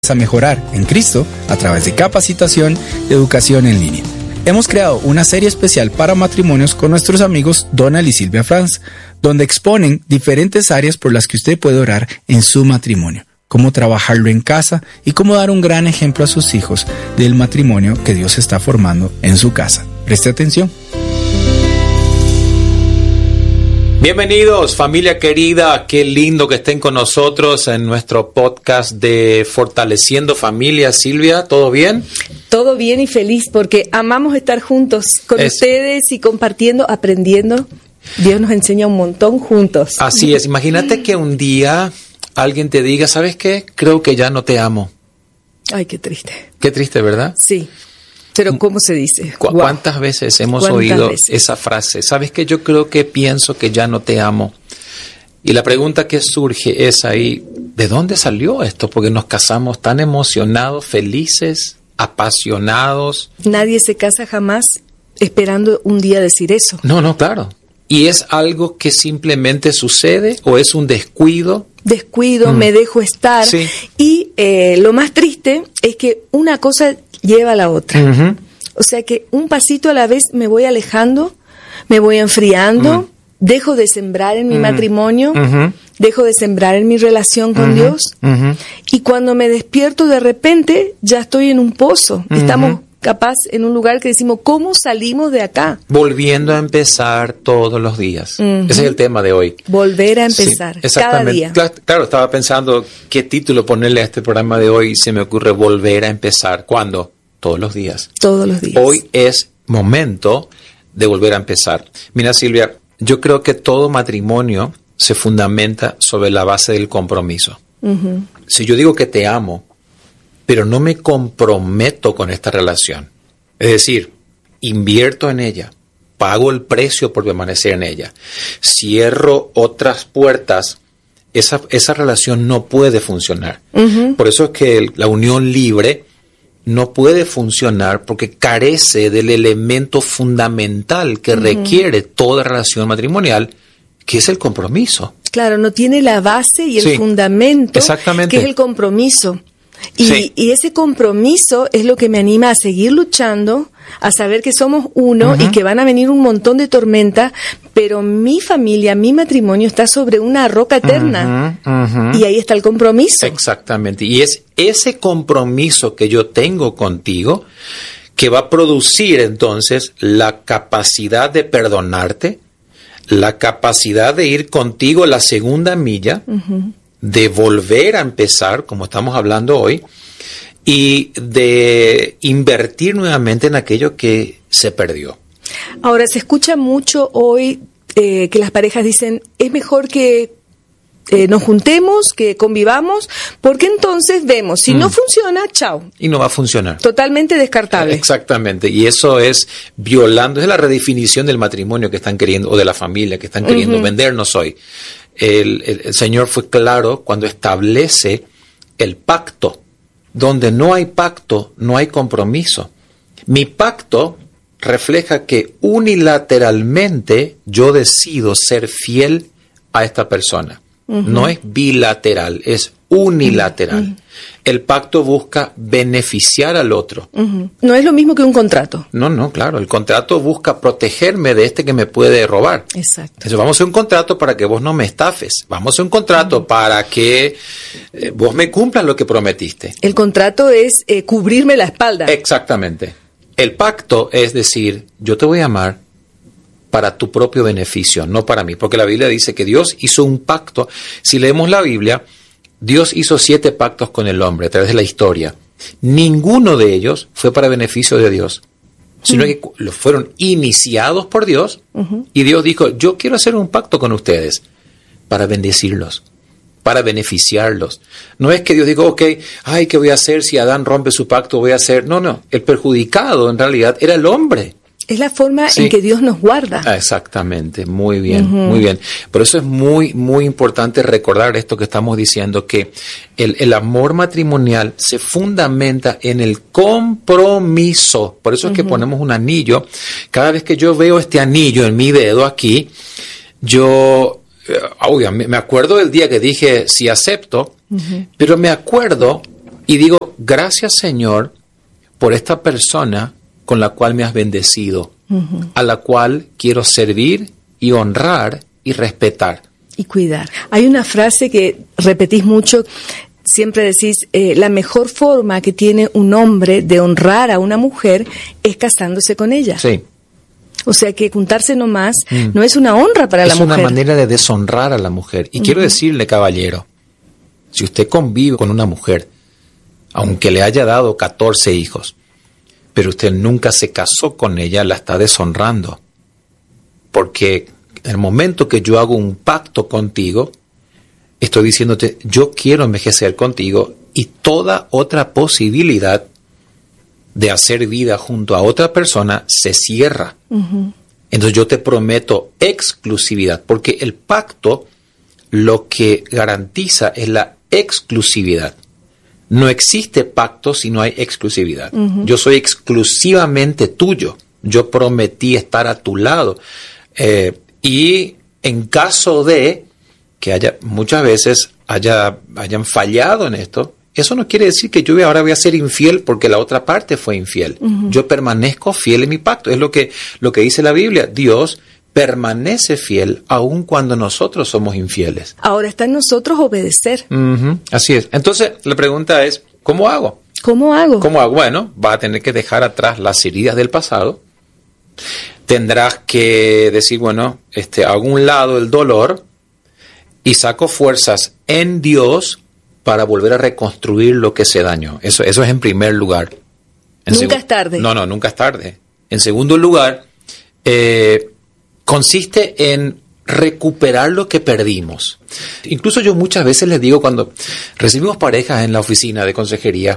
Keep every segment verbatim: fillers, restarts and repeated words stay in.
a mejorar en Cristo a través de capacitación y educación en línea. Hemos creado una serie especial para matrimonios con nuestros amigos Donald y Silvia Franz, donde exponen diferentes áreas por las que usted puede orar en su matrimonio, cómo trabajarlo en casa y cómo dar un gran ejemplo a sus hijos del matrimonio que Dios está formando en su casa. Preste atención. Bienvenidos, familia querida, qué lindo que estén con nosotros en nuestro podcast de Fortaleciendo Familia. Silvia, ¿todo bien? Todo bien y feliz porque amamos estar juntos con es, ustedes y compartiendo, aprendiendo. Dios nos enseña un montón juntos. Así es, imagínate que un día alguien te diga, ¿sabes qué? Creo que ya no te amo. Ay, qué triste. Qué triste, ¿verdad? Sí. Pero ¿cómo se dice? ¿Cu- ¿Cuántas wow. veces hemos ¿Cuántas oído veces? esa frase? ¿Sabes qué? Yo creo que pienso que ya no te amo. Y la pregunta que surge es ahí, ¿de dónde salió esto? Porque nos casamos tan emocionados, felices, apasionados. Nadie se casa jamás esperando un día decir eso. No, no, claro. ¿Y es algo que simplemente sucede o es un descuido? Descuido, mm. me dejo estar. Sí. Y eh, lo más triste es que una cosa lleva a la otra. Uh-huh. O sea que un pasito a la vez me voy alejando, me voy enfriando, uh-huh. dejo de sembrar en mi uh-huh. matrimonio, uh-huh. dejo de sembrar en mi relación con uh-huh. Dios. Uh-huh. Y cuando me despierto de repente ya estoy en un pozo. Uh-huh. Estamos capaz en un lugar que decimos, ¿cómo salimos de acá? Volviendo a empezar todos los días. Uh-huh. Ese es el tema de hoy. Volver a empezar, sí, cada día. Claro, claro, estaba pensando qué título ponerle a este programa de hoy y se me ocurre volver a empezar. ¿Cuándo? Todos los días. Todos los días. Hoy es momento de volver a empezar. Mira, Silvia, yo creo que todo matrimonio se fundamenta sobre la base del compromiso. Uh-huh. Si yo digo que te amo, pero no me comprometo con esta relación. Es decir, invierto en ella, pago el precio por permanecer en ella, cierro otras puertas, esa, esa relación no puede funcionar. Uh-huh. Por eso es que el, la unión libre no puede funcionar porque carece del elemento fundamental que uh-huh. requiere toda relación matrimonial, que es el compromiso. Claro, no tiene la base y el sí, fundamento, exactamente. que es el compromiso. Y, sí. y ese compromiso es lo que me anima a seguir luchando, a saber que somos uno uh-huh. y que van a venir un montón de tormentas, pero mi familia, mi matrimonio está sobre una roca eterna. Uh-huh, uh-huh. Y ahí está el compromiso. Exactamente. Y es ese compromiso que yo tengo contigo que va a producir entonces la capacidad de perdonarte, la capacidad de ir contigo la segunda milla, uh-huh. de volver a empezar, como estamos hablando hoy, y de invertir nuevamente en aquello que se perdió. Ahora, se escucha mucho hoy eh, que las parejas dicen, es mejor que eh, nos juntemos, que convivamos, porque entonces vemos, si mm. no funciona, chao. Y no va a funcionar. Totalmente descartable. Exactamente, y eso es violando, es la redefinición del matrimonio que están queriendo, o de la familia que están queriendo uh-huh. vendernos hoy. El, el, el Señor fue claro cuando establece el pacto. Donde no hay pacto, no hay compromiso. Mi pacto refleja que unilateralmente yo decido ser fiel a esta persona. Uh-huh. No es bilateral, es unilateral. Uh-huh. El pacto busca beneficiar al otro. Uh-huh. No es lo mismo que un contrato. No, no, claro. El contrato busca protegerme de este que me puede robar. Exacto. Entonces vamos a hacer un contrato para que vos no me estafes. Vamos a hacer un contrato uh-huh. para que eh, vos me cumplas lo que prometiste. El contrato es eh, cubrirme la espalda. Exactamente. El pacto es decir, yo te voy a amar para tu propio beneficio, no para mí. Porque la Biblia dice que Dios hizo un pacto. Si leemos la Biblia, Dios hizo siete pactos con el hombre a través de la historia. Ninguno de ellos fue para beneficio de Dios, sino uh-huh. que los fueron iniciados por Dios uh-huh. y Dios dijo, yo quiero hacer un pacto con ustedes para bendecirlos, para beneficiarlos. No es que Dios diga, ok, ay, ¿qué voy a hacer si Adán rompe su pacto? Voy a hacer... No, no, el perjudicado en realidad era el hombre. Es la forma sí. en que Dios nos guarda. Exactamente, muy bien, uh-huh. muy bien. Por eso es muy, muy importante recordar esto que estamos diciendo, que el, el amor matrimonial se fundamenta en el compromiso. Por eso es uh-huh. que ponemos un anillo. Cada vez que yo veo este anillo en mi dedo aquí, yo, eh, oiga, me acuerdo del día que dije sí acepto, uh-huh. pero me acuerdo Y digo, gracias Señor por esta persona con la cual me has bendecido, uh-huh. a la cual quiero servir y honrar y respetar. Y cuidar. Hay una frase que repetís mucho, siempre decís, eh, la mejor forma que tiene un hombre de honrar a una mujer es casándose con ella. Sí. O sea que juntarse nomás mm. no es una honra para es la mujer. Es una manera de deshonrar a la mujer. Y uh-huh. quiero decirle, caballero, si usted convive con una mujer, aunque le haya dado catorce hijos, pero usted nunca se casó con ella, la está deshonrando. Porque en el momento que yo hago un pacto contigo, estoy diciéndote, yo quiero envejecer contigo y toda otra posibilidad de hacer vida junto a otra persona se cierra. Uh-huh. Entonces yo te prometo exclusividad, porque el pacto lo que garantiza es la exclusividad. No existe pacto si no hay exclusividad. Uh-huh. Yo soy exclusivamente tuyo. Yo prometí estar a tu lado. Eh, y en caso de que haya muchas veces haya, hayan fallado en esto, eso no quiere decir que yo ahora voy a ser infiel porque la otra parte fue infiel. Uh-huh. Yo permanezco fiel en mi pacto. Es lo que, lo que dice la Biblia. Dios permanece fiel aun cuando nosotros somos infieles. Ahora está en nosotros obedecer. Uh-huh. Así es. Entonces, la pregunta es, ¿cómo hago? ¿Cómo hago? ¿Cómo hago? Bueno, vas a tener que dejar atrás las heridas del pasado. Tendrás que decir, bueno, este, hago un lado el dolor y saco fuerzas en Dios para volver a reconstruir lo que se dañó. Eso, eso es en primer lugar. En nunca segu- es tarde. No, no, nunca es tarde. En segundo lugar, eh, consiste en recuperar lo que perdimos. Incluso yo muchas veces les digo cuando recibimos parejas en la oficina de consejería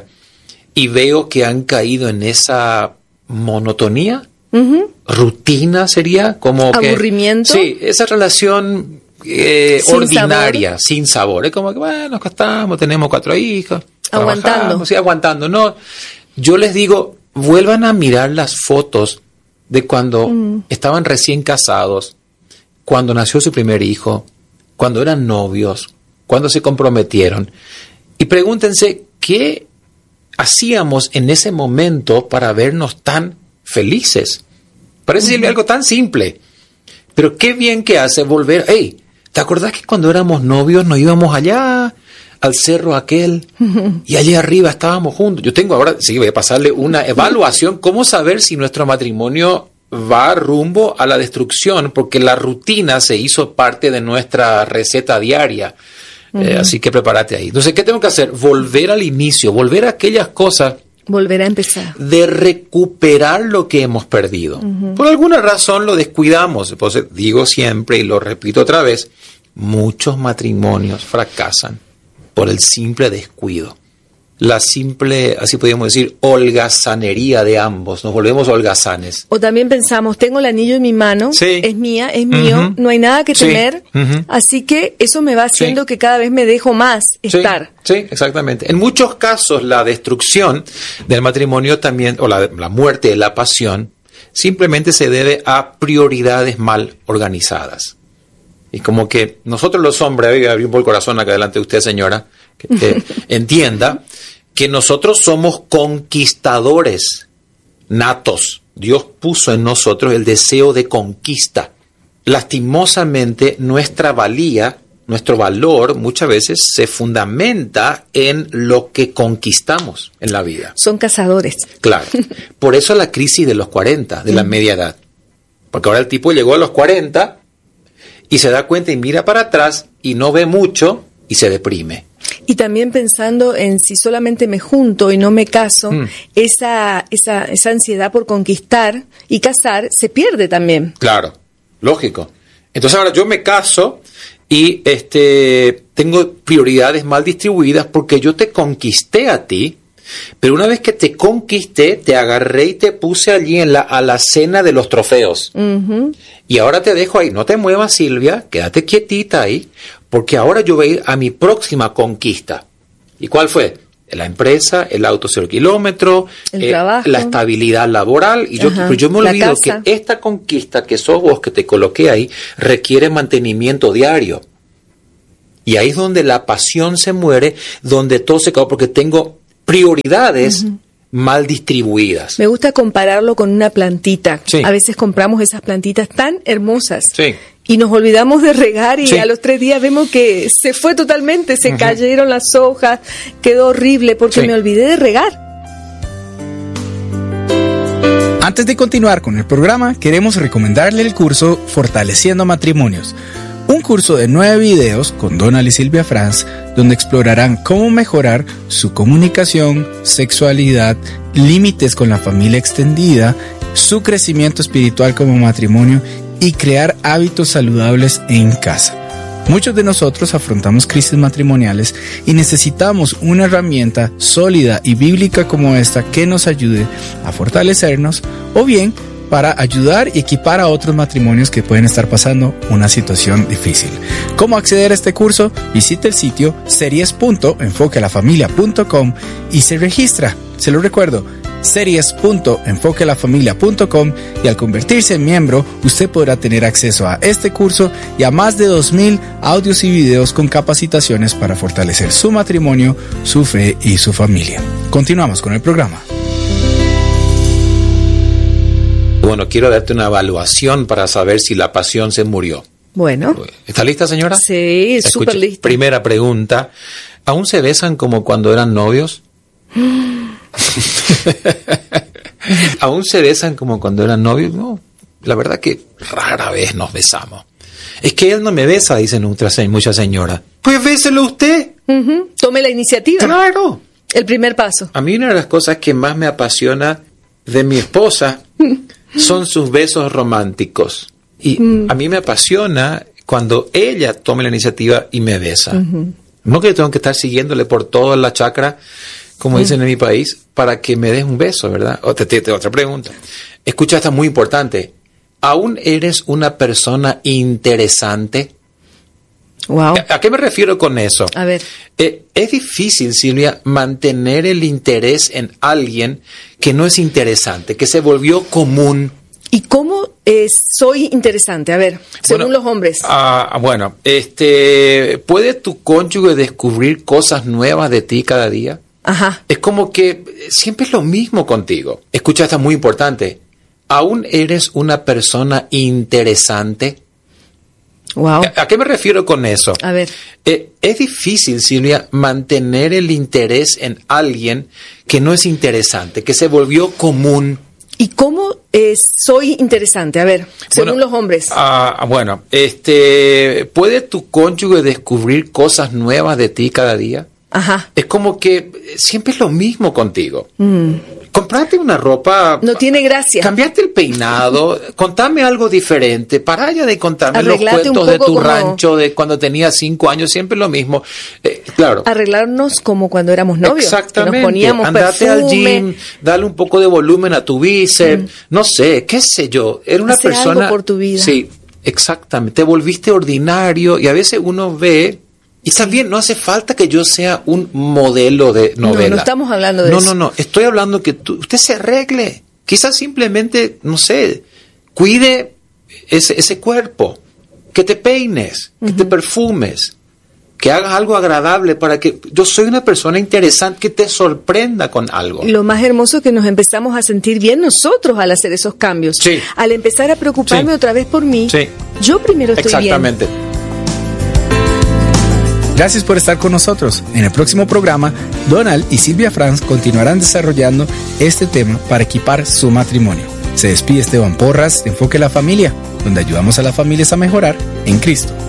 y veo que han caído en esa monotonía, uh-huh. rutina sería como que... Aburrimiento. Sí, esa relación eh, sin ordinaria, sabor. sin sabor. Es como que, bueno, nos acostamos, tenemos cuatro hijos, aguantando. Sí, aguantando. No, yo les digo, vuelvan a mirar las fotos de cuando mm. estaban recién casados, cuando nació su primer hijo, cuando eran novios, cuando se comprometieron. Y pregúntense, ¿qué hacíamos en ese momento para vernos tan felices? Parece mm. algo tan simple, pero qué bien que hace volver. Hey, ¿te acordás que cuando éramos novios nos íbamos allá al cerro aquel y allí arriba estábamos juntos? Yo tengo ahora, sí, voy a pasarle una evaluación, cómo saber si nuestro matrimonio va rumbo a la destrucción, porque la rutina se hizo parte de nuestra receta diaria. Uh-huh. Eh, así que prepárate ahí. Entonces, ¿qué tengo que hacer? Volver al inicio, volver a aquellas cosas. Volver a empezar. De recuperar lo que hemos perdido. Uh-huh. Por alguna razón lo descuidamos. Entonces, digo siempre y lo repito otra vez, muchos matrimonios fracasan por el simple descuido. La simple, así podríamos decir, holgazanería de ambos. Nos volvemos holgazanes. O también pensamos, tengo el anillo en mi mano, sí. es mía, es mío, uh-huh. no hay nada que temer, sí. uh-huh. así que eso me va haciendo sí. que cada vez me dejo más estar. Sí, sí, exactamente. En muchos casos la destrucción del matrimonio también, o la, la muerte de la pasión, simplemente se debe a prioridades mal organizadas. Y como que nosotros los hombres, voy a abrir un poco el corazón acá delante de usted, señora, que eh, entienda que nosotros somos conquistadores natos. Dios puso en nosotros el deseo de conquista. Lastimosamente, nuestra valía, nuestro valor, muchas veces se fundamenta en lo que conquistamos en la vida. Son cazadores. Claro. Por eso la crisis de los cuarenta, de la media edad. Porque ahora el tipo llegó a los cuarenta y se da cuenta y mira para atrás y no ve mucho y se deprime. Y también pensando en si solamente me junto y no me caso, mm. esa, esa, esa ansiedad por conquistar y casar se pierde también. Claro, lógico. Entonces ahora yo me caso y este, tengo prioridades mal distribuidas porque yo te conquisté a ti, pero una vez que te conquisté, te agarré y te puse allí en la alacena de los trofeos. Uh-huh. Y ahora te dejo ahí. No te muevas, Silvia, quédate quietita ahí, porque ahora yo voy a ir a mi próxima conquista. ¿Y cuál fue? La empresa, el auto cero kilómetro, el eh, trabajo, la estabilidad laboral. Y yo, Ajá, yo me olvido que esta conquista que sos vos, que te coloqué ahí, requiere mantenimiento diario. Y ahí es donde la pasión se muere, donde todo se acabó, porque tengo prioridades uh-huh. mal distribuidas. Me gusta compararlo con una plantita. Sí. A veces compramos esas plantitas tan hermosas sí. y nos olvidamos de regar y sí. a los tres días vemos que se fue totalmente, se uh-huh. cayeron las hojas, quedó horrible porque sí. me olvidé de regar. Antes de continuar con el programa, queremos recomendarle el curso Fortaleciendo Matrimonios. Un curso de nueve videos con Donald y Silvia Franz, donde explorarán cómo mejorar su comunicación, sexualidad, límites con la familia extendida, su crecimiento espiritual como matrimonio y crear hábitos saludables en casa. Muchos de nosotros afrontamos crisis matrimoniales y necesitamos una herramienta sólida y bíblica como esta que nos ayude a fortalecernos o bien para ayudar y equipar a otros matrimonios que pueden estar pasando una situación difícil. ¿Cómo acceder a este curso? Visite el sitio series punto enfoque a la familia punto com y se registra. Se lo recuerdo, series punto enfoque a la familia punto com, y al convertirse en miembro, usted podrá tener acceso a este curso y a más de dos mil audios y videos con capacitaciones para fortalecer su matrimonio, su fe y su familia. Continuamos con el programa. Bueno, quiero darte una evaluación para saber si la pasión se murió. Bueno. ¿Está lista, señora? Sí, súper lista. Primera pregunta. ¿Aún se besan como cuando eran novios? ¿Aún se besan como cuando eran novios? No, la verdad que rara vez nos besamos. Es que él no me besa, dicen muchas señoras. Pues béselo usted. Uh-huh. Tome la iniciativa. Claro. El primer paso. A mí una de las cosas que más me apasiona de mi esposa son sus besos románticos. Y mm. a mí me apasiona cuando ella tome la iniciativa y me besa. Uh-huh. No que tengo que estar siguiéndole por toda la chacra, como uh-huh. dicen en mi país, para que me des un beso, ¿verdad? Otra, otra pregunta. Escucha, esta muy importante. ¿Aún eres una persona interesante? Wow. ¿A, a qué me refiero con eso? A ver. Eh, es difícil, Silvia, mantener el interés en alguien que no es interesante, que se volvió común. ¿Y cómo eh, soy interesante? A ver, según bueno, los hombres. Ah, bueno, este, ¿puede tu cónyuge descubrir cosas nuevas de ti cada día? Ajá. Es como que siempre es lo mismo contigo. Escucha, esta muy importante. ¿Aún eres una persona interesante? Wow. ¿A, ¿A qué me refiero con eso? A ver. Eh, es difícil, Silvia, mantener el interés en alguien que no es interesante, que se volvió común. ¿Y cómo eh, soy interesante? A ver, según bueno, los hombres. Ah, bueno, este, ¿puede tu cónyuge descubrir cosas nuevas de ti cada día? Ajá. Es como que siempre es lo mismo contigo. Mm. Comprate una ropa. No tiene gracia. Cambiate el peinado. Contame algo diferente. Para ya de contarme Arreglate los cuentos de tu como... rancho de cuando tenías cinco años. Siempre lo mismo. Eh, claro. Arreglarnos como cuando éramos novios. Exactamente. Que nos poníamos Andate perfume. al gym. Dale un poco de volumen a tu bíceps. Mm. No sé, qué sé yo. Era una Hacer persona. Algo por tu vida. Sí, exactamente. Te volviste ordinario y a veces uno ve. Y también no hace falta que yo sea un modelo de novela. No, no estamos hablando de no, eso. No, no, no. Estoy hablando que tú, usted se arregle. Quizás simplemente, no sé, cuide ese, ese cuerpo. Que te peines, que uh-huh. te perfumes, que hagas algo agradable para que... Yo soy una persona interesante, que te sorprenda con algo. Lo más hermoso es que nos empezamos a sentir bien nosotros al hacer esos cambios. Sí. Al empezar a preocuparme sí. otra vez por mí, sí. yo primero estoy Exactamente. bien. Gracias por estar con nosotros. En el próximo programa, Donald y Silvia Franz continuarán desarrollando este tema para equipar su matrimonio. Se despide Esteban Porras de Enfoque a la Familia, donde ayudamos a las familias a mejorar en Cristo.